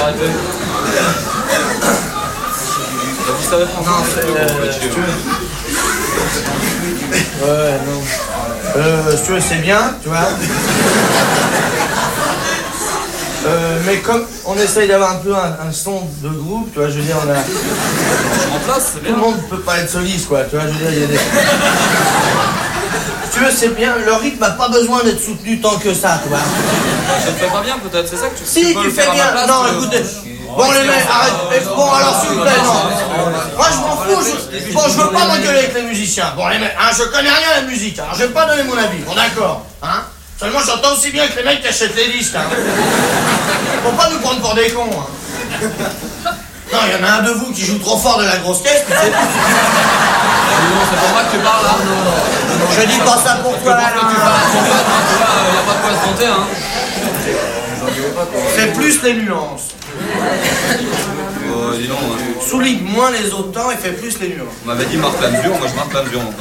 arrêtez. Ça va faire Non, si tu veux. Ouais, non. Si tu veux, c'est bien, tu vois. Mais comme on essaye d'avoir un peu un son de groupe, tu vois, je veux dire, on a... en place, c'est bien. Tout le monde peut pas être soliste, quoi, tu vois, je veux dire, il y a des... Si tu veux, c'est bien, le rythme n'a pas besoin d'être soutenu tant que ça, tu vois. Je te fais pas bien, peut-être, c'est ça que tu Si, peux tu le faire fais à bien. ma place, Non, écoutez. Bon, les mecs, arrête. Bon, alors, s'il vous plaît, non. Moi, je m'en fous. Bon, je veux pas m'engueuler avec les musiciens. Bon, les mecs, hein, je connais rien à la musique, alors je vais pas donner mon avis. Bon, d'accord, hein. Seulement, j'entends aussi bien que les mecs qui achètent les disques, hein. Faut pas nous prendre pour des cons, hein. Non, il y en a un de vous qui joue trop fort de la grosse caisse, puis c'est... Non, c'est pour moi que tu parles, là. Je dis pas ça pour toi, là. Y a pas de quoi se vanter, hein. C'est plus les nuances. Dis donc, Souligne moins les autres temps et fait plus les nuances. on m'avait dit marque la mesure, moi je marque la mesure.